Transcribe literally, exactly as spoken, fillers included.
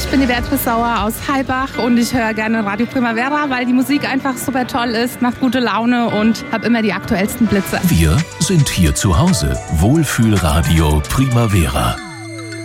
ich bin die Beatrice Sauer aus Heilbach und ich höre gerne Radio Primavera, weil die Musik einfach super toll ist, macht gute Laune und habe immer die aktuellsten Blitze. Wir sind hier zu Hause. Wohlfühlradio Primavera.